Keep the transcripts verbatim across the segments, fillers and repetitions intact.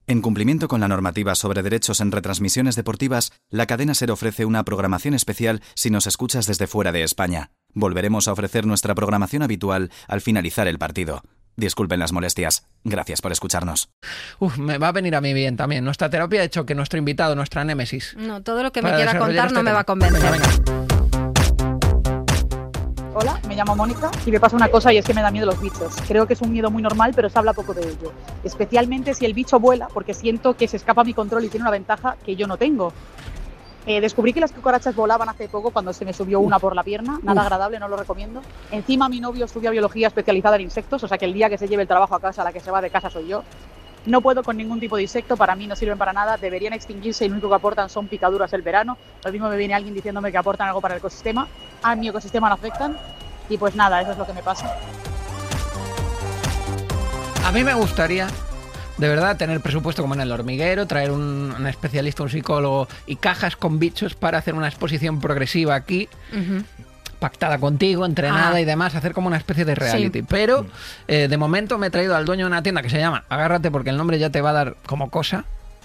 En cumplimiento con la normativa sobre derechos en retransmisiones deportivas, la cadena SER ofrece una programación especial si nos escuchas desde fuera de España. Volveremos a ofrecer nuestra programación habitual al finalizar el partido. Disculpen las molestias. Gracias por escucharnos. Uf, me va a venir a mí bien también. Nuestra terapia ha hecho que nuestro invitado, nuestra némesis... No, todo lo que me quiera contar no me va a convencer. Venga, venga. Hola, me llamo Mónica y me pasa una cosa y es que me da miedo los bichos. Creo que es un miedo muy normal, pero se habla poco de ello. Especialmente si el bicho vuela, porque siento que se escapa a mi control y tiene una ventaja que yo no tengo. Eh, descubrí que las cucarachas volaban hace poco cuando se me subió una por la pierna. Nada Uf. agradable, no lo recomiendo. Encima mi novio estudia biología especializada en insectos, o sea que el día que se lleve el trabajo a casa, la que se va de casa soy yo. No puedo con ningún tipo de insecto, para mí no sirven para nada, deberían extinguirse y lo único que aportan son picaduras el verano. Lo mismo me viene alguien diciéndome que aportan algo para el ecosistema. A mi ecosistema no afectan. Y pues nada, eso es lo que me pasa. A mí me gustaría, de verdad, tener presupuesto como en El Hormiguero, traer un, un especialista, un psicólogo y cajas con bichos para hacer una exposición progresiva aquí, uh-huh. pactada contigo, entrenada ah. y demás, hacer como una especie de reality. Sí. Pero eh, de momento me he traído al dueño de una tienda que se llama, agárrate porque el nombre ya te va a dar como cosa,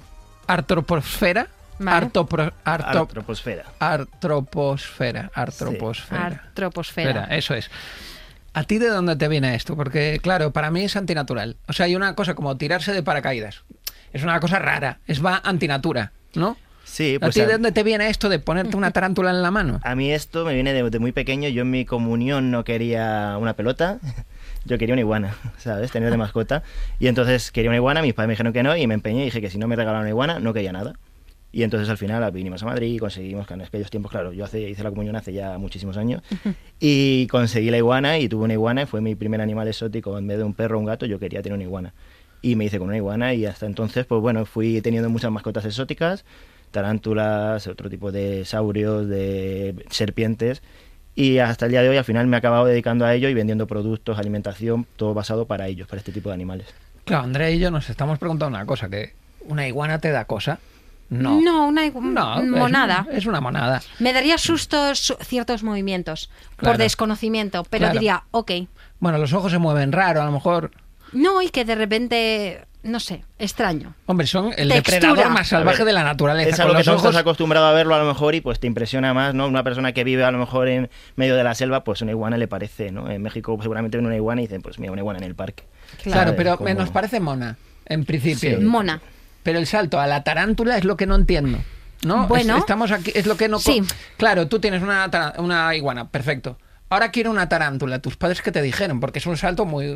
Artroposfera. Vale. Artopro, arto, Artroposfera. Artroposfera. Artroposfera. Sí. Artroposfera. Espera, eso es. ¿A ti de dónde te viene esto? Porque, claro, para mí es antinatural. O sea, hay una cosa como tirarse de paracaídas. Es una cosa rara. Es va antinatura, ¿no? Sí, pues ¿A ti a... de dónde te viene esto de ponerte una tarántula en la mano? A mí esto me viene de, de muy pequeño. Yo en mi comunión no quería una pelota. Yo quería una iguana, ¿sabes? Tener de mascota. Y entonces quería una iguana. Mis padres me dijeron que no y me empeñé y dije que si no me regalaban una iguana no quería nada. Y entonces al final vinimos a Madrid y conseguimos, que en aquellos tiempos, claro, yo hace, hice la comunión hace ya muchísimos años, uh-huh. y conseguí la iguana y tuve una iguana, fue mi primer animal exótico, en vez de un perro o un gato, yo quería tener una iguana. Y me hice con una iguana y hasta entonces, pues bueno, fui teniendo muchas mascotas exóticas, tarántulas, otro tipo de saurios, de serpientes, y hasta el día de hoy al final me he acabado dedicando a ello y vendiendo productos, alimentación, todo basado para ellos, para este tipo de animales. Claro, Andrea y yo nos estamos preguntando una cosa, que ¿una iguana te da cosa? No, no, una no, monada. Es, es una monada. Me daría sustos ciertos movimientos claro. por desconocimiento, pero claro. diría, ok. Bueno, los ojos se mueven raro, a lo mejor. No, y que de repente, no sé, extraño. Hombre, son el Textura. depredador más salvaje ver, de la naturaleza. Es algo con que los ojos... estás ojos acostumbrado a verlo a lo mejor y pues te impresiona más, ¿no? Una persona que vive a lo mejor en medio de la selva, pues una iguana le parece, ¿no? En México seguramente ven una iguana y dicen, pues mira, una iguana en el parque. Claro, claro pero como... nos parece mona, en principio. Sí. Mona. Pero el salto a la tarántula es lo que no entiendo. ¿No? Bueno, es, estamos aquí, es lo que no... Sí. Claro, tú tienes una, una iguana, perfecto. Ahora quiero una tarántula. ¿Tus padres qué te dijeron? Porque es un salto muy...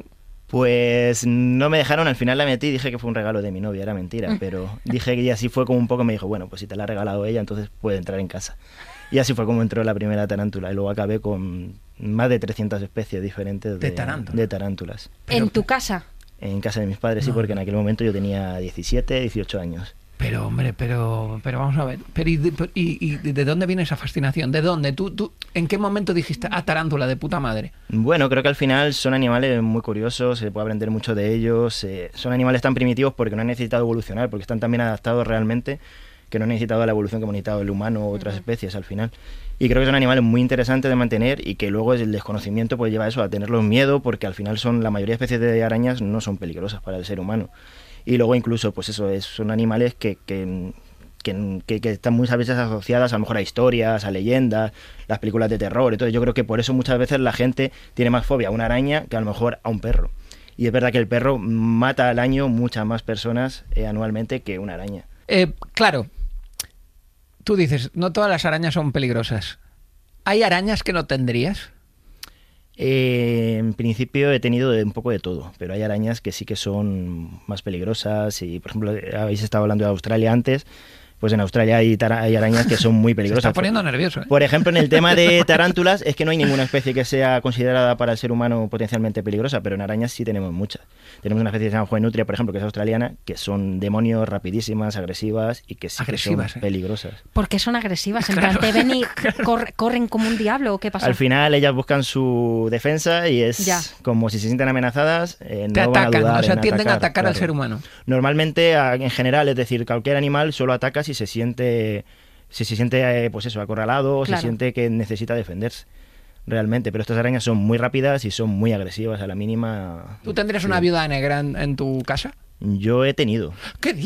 Pues no me dejaron, al final la metí y dije que fue un regalo de mi novia, era mentira, pero dije que y así fue como un poco, me dijo, bueno, pues si te la ha regalado ella, entonces puede entrar en casa. Y así fue como entró la primera tarántula y luego acabé con más de trescientas especies diferentes de, de, tarántula. de tarántulas. ¿En pero, tu casa? En casa de mis padres, no. Sí, porque en aquel momento yo tenía diecisiete, dieciocho años. Pero, hombre, pero pero vamos a ver. Pero ¿y de, y, y de dónde viene esa fascinación? ¿De dónde? ¿Tú, tú, ¿En qué momento dijiste, ah, tarántula, de puta madre? Bueno, creo que al final son animales muy curiosos, se puede aprender mucho de ellos. Eh, son animales tan primitivos porque no han necesitado evolucionar, porque están tan bien adaptados realmente que no han necesitado la evolución que hemos necesitado el humano u otras uh-huh. especies al final. Y creo que son animales muy interesantes de mantener y que luego el desconocimiento pues lleva a eso, a tenerlos miedo, porque al final son la mayoría de especies de arañas no son peligrosas para el ser humano. Y luego incluso, pues eso, es, son animales que, que, que, que, que están muchas veces asociadas a lo mejor a historias, a leyendas, las películas de terror. Entonces yo creo que por eso muchas veces la gente tiene más fobia a una araña que a lo mejor a un perro. Y es verdad que el perro mata al año muchas más personas eh, anualmente que una araña. Eh, claro, tú dices, no todas las arañas son peligrosas. ¿Hay arañas que no tendrías? Eh, en principio he tenido de un poco de todo, pero hay arañas que sí que son más peligrosas y, por ejemplo, habéis estado hablando de Australia antes, pues en Australia hay, hay arañas que son muy peligrosas. Se está poniendo nervioso, ¿eh? Por ejemplo, en el tema de tarántulas es que no hay ninguna especie que sea considerada para el ser humano potencialmente peligrosa, pero en arañas sí tenemos muchas. Tenemos una especie que se llama Juvenutria, por ejemplo, que es australiana, que son demonios rapidísimas, agresivas y que sí agresivas, que son ¿eh? peligrosas. ¿Por qué son agresivas? En claro, plan, ¿te ven y claro. corre, corren como un diablo o qué pasa? Al final ellas buscan su defensa y es ya. como si se sienten amenazadas, eh, no Te van atacan, a dudar o sea, en tienden atacar, a atacar claro. al ser humano. Normalmente, en general, es decir, cualquier animal solo ataca si se siente... si se siente pues eso acorralado o claro. se siente que necesita defenderse realmente, pero estas arañas son muy rápidas y son muy agresivas a la mínima. ¿Tú tendrías sí. una viuda negra en, en tu casa? Yo he tenido. ¿Qué